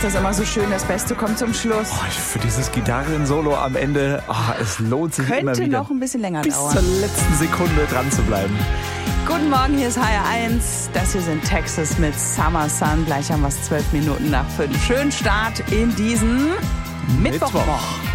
ist das immer so schön, das Beste kommt zum Schluss. Für dieses Gitarren-Solo am Ende, es lohnt sich immer wieder. Könnte noch ein bisschen länger bis dauern. zur letzten Sekunde dran zu bleiben. Guten Morgen, hier ist HR1. Das hier sind Texas mit Summer Sun. Gleich haben wir es 12 Minuten nach 5. Schönen Start in diesen Mittwochmorgen.